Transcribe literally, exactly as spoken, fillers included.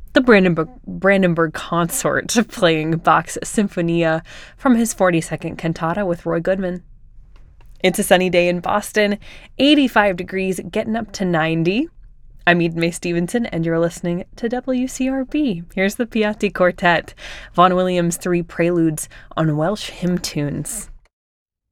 the Brandenburg, Brandenburg Consort playing Bach's Sinfonia from his forty-second cantata with Roy Goodman. It's a sunny day in Boston, eighty-five degrees, getting up to ninety. I'm Eden Mae Stevenson, and you're listening to W C R B. Here's the Piatti Quartet, Vaughan Williams' three preludes on Welsh hymn tunes.